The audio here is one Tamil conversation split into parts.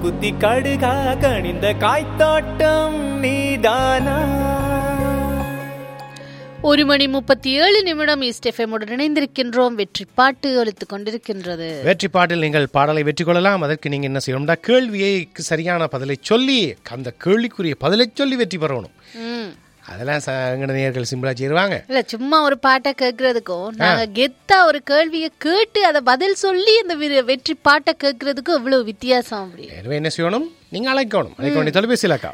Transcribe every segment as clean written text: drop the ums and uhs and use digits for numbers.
மூக்குத்தி கடுகா கணிந்த காய்த்தாட்டம் நீதானா. 1:37 ஈஸ்ட் எஃப்எம் உடன் இணைந்திருக்கின்றோம். வெற்றி பாட்டு ஒலித்துக் கொண்டிருக்கின்றது. வெற்றி பாட்டில் நீங்கள் பாடலை வெற்றி கொள்ளலாம். அதற்கு நீங்க என்ன செய்யணும்னா கேள்வியை சரியான பதிலை சொல்லி அந்த கேள்விக்குரிய பதிலை சொல்லி வெற்றி பெறணும். அதெல்லாம் எங்கட நேயர்கள் சிம்பிளா செய்வாங்க. இல்ல சும்மா ஒரு பாட்டை கேட்கறதுக்கும் நாங்க கெத்தா ஒரு கேள்வியை கேட்டு அதை பதில் சொல்லி அந்த வெற்றி பாட்டை கேட்கறதுக்கும் இவ்வளவு வித்தியாசம். அப்படி எனவே என்ன செய்யணும், நீங்க அழைக்கணும். அழைக்க வேண்டிய தொலைபேசி இலக்கா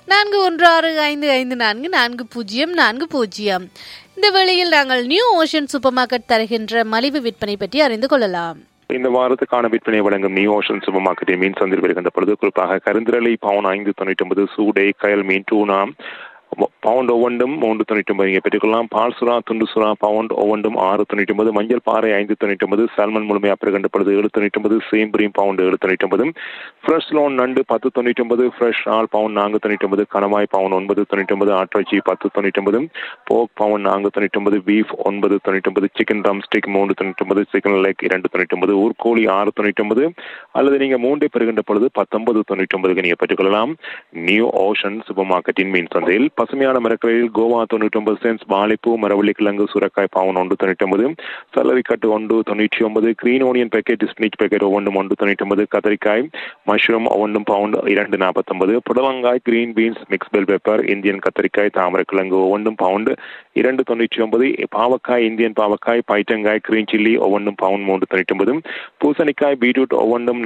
4165544040. இந்த வேளையில் நாங்கள் நியூ ஓஷன் சூப்பர் மார்க்கெட் தருகின்ற மலிவு விற்பனை பற்றி அறிந்து கொள்ளலாம். இந்த வாரத்துக்கான விற்பனை வழங்கும் நியூ ஓஷன் சூப்பர் மார்க்கெட்டின் மீன் சந்தையில் வருகின்ற பொழுது குறிப்பாக கருந்திரலை பவுன் 5.99, சூடை கயல் மீன் டூனா பவுண்ட் ஒவ்வொன்றும் 3.99 இங்கே பெற்றுக்கொள்ளலாம். பால் சுறா துண்டு சுறா பவுண்ட் ஒவ்வொன்றும் 6.99, மஞ்சள் பாறை 5.99, சால்மன் முழுமையாக பெறுகின்றப்படுது 7.99, சேம்பரியும் பவுண்ட் 7.99, ஃப்ரெஷ் லோன் நண்டு 10.99, ஃப்ரெஷ் ஆல் பவுண்ட் 4.99, கணவாய் பவுண்ட் 9.99, ஆட்டிறைச்சி 10.99, போக் bound 4.99, beef 9.99, chicken drum stick 3.99, chicken leg 2.99, ஊர்கோழி 6.99, அல்லது நீங்கள் மூன்றை பெறுகின்ற பொழுது 19.99 நீங்கள் பெற்றுக்கொள்ளலாம். நியூ ஓஷன் சூப்பர் மார்க்கெட்டின் மீன் சந்தையில் பசுமையான மரக்கரையில் கோவா 99 சென்ட்ஸ், வாழைப்பூ மரவள்ளி கிழங்கு சுரக்காய் பவுன் 1.99, சலரிக்கட்டு 1.99, green onion packet spinach packet ஒவ்வொன்றும் 1.99, கத்திரிக்காய் மஷ்ரூம் ஒவ்வொன்றும் பவுண்ட் 2.49, புடலங்காய் green beans mix bell pepper Indian கத்திரிக்காய் தாமரை கிழங்கு ஒவ்வொன்றும் பவுண்ட் 2.99, பாவக்காய் இந்தியன் பாவக்காய் பைட்டங்காய் கிரீன் சில்லி ஒவ்வொன்றும் பவுண்ட் 3.99, பூசணிக்காய் பீட்ரூட் ஒவ்வொன்றும்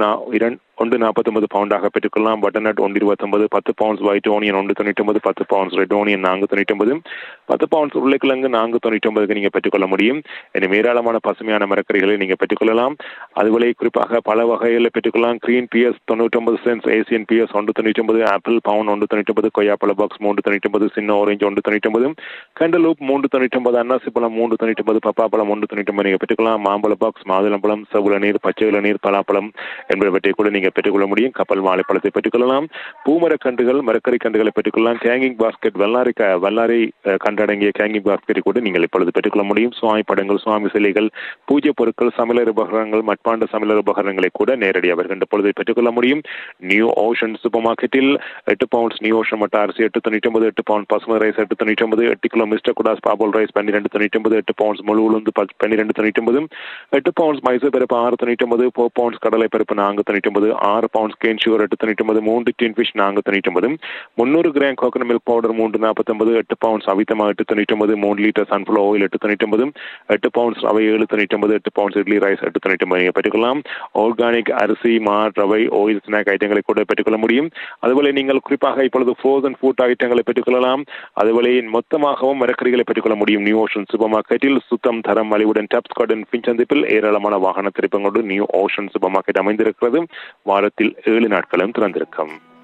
1.49 பவுண்டாக பெற்றுக்கொள்ளலாம். Butternut 1.29, 10 pounds white onion 1.99, 10 pounds red onion 4.99, 10 pounds உருளைக்கிழங்கு 4.99 நீங்கள் பெற்றுக்கொள்ள முடியும். எனவே ஏராளமான பசுமையான மரக்கறிகளை நீங்கள் பெற்றுக்கொள்ளலாம். அதுபோல குறிப்பாக பல வகைகளில் பெற்றுக்கொள்ளலாம். Green PS 99 cents, Asian PS 1.99, apple bound 1.99, கொய்யாப்பழ box 3.99, சின்ன ஆரஞ்சு 1.99, கண்டலூப் 3.99, அன்னாசி பழம் 3.99, பப்பாப்பழம் 1.99 நீங்கள் பெற்றுக்கொள்ளலாம். மாம்பழ பாக்ஸ், மாதுளம்பழம், செவ்வள நீர், பச்சை இளநீர், பலாப்பழம் என்பவற்றை கூட நீங்கள் பெற்றுக்கொள்ள முடியும். கப்பல் வாழைப்பழத்தை பெற்றுக்கொள்ளலாம். பூமரக்கன்றுகள் மரக்கறி கன்றுகளை பெற்றுக்கொள்ளலாம். கேங்கிங் பாஸ்கெட் வல்லாரை கன்றடங்கிய கேங்கிங் பாஸ்கெட்டை கூட நீங்கள் இப்பொழுது பெற்றுக்கொள்ள முடியும். சுவாமி படங்கள், சுவாமி சிலைகள், பூஜை பொருட்கள், சமையலர் உபகரணங்கள், மட்பாண்ட சமையலர் உபகரணங்களை கூட நேரடியாக வருகின்ற பொழுது பெற்றுக்கொள்ள முடியும். நியூ ஓஷன் சூப்பர் மார்க்கெட்டில் 8 பவுண்ட்ஸ் நியூ ஓஷன் மட்ட அரிசி 8.99, 8 பவுண்ட் பசுமை rice 8.99, 8 kilo mister kudos பாபோல் rice 12.99, 8 pounds முழு உளுந்து 12.99, 8 பவுண்ட்ஸ் மைசூர் பருப்பு 6.99, 4 பவுண்ட்ஸ் கடலை பருப்பு 4.99, 6 pounds can sugar 8.99, 3 tin fish 4.99, 300 gram coconut milk powder 3.49, 8 pounds அவித்தமா 8.99, 3 litre sunflower oil 8.99, 8 pounds ரவை 7.99, 8 பவுண்ட்ஸ் இட்லி ரைஸ் 8.99 நீங்கள் பெற்றுக்கொள்ளலாம். ஆர்கானிக் அரிசி மா ரவை ஆயில் ஸ்நாக் ஐட்டங்களை கூட பெற்றுக்கொள்ள முடியும். அதுபோல நீங்கள் குறிப்பாக இப்பொழுது ஃப்ரோசன் ஃபுட் ஐட்டங்களை பெற்றுக்கொள்ளலாம். அதுபோல மொத்தமாகவும் மரக்கறிகளை பெற்றுக்கொள்ள முடியும். நியூ ஓஷன் சூப்பர் மார்க்கெட்டில் சுத்தம் தரம் மலிவுடன் டாப்ஸ் கார்டன் பின்சந்திப்பில் ஏராளமான வாகன திருப்பங்களோடு நியூ ஓஷன் சூப்பர் மார்க்கெட் அமைந்திருக்கிறது. வாரத்தில் 7 நாட்களும் திறந்திருக்கும்.